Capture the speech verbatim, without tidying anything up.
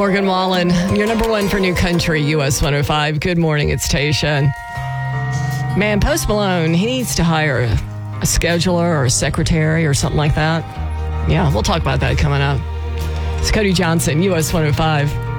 Morgan Wallen, your number one for new country, U S one oh five. Good morning, it's Tasha. Man, Post Malone, he needs to hire a, a scheduler or a secretary or something like that. Yeah, we'll talk about that coming up. It's Cody Johnson, U S one oh five.